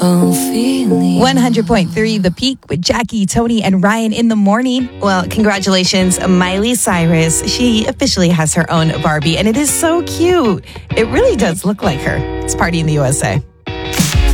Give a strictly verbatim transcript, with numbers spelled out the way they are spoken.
one hundred point three The Peak with Jackie, Tony, and Ryan in the morning. Well, congratulations, Miley Cyrus. She officially has her own Barbie, and it is so cute. It really does look like her. It's Party in the U S A.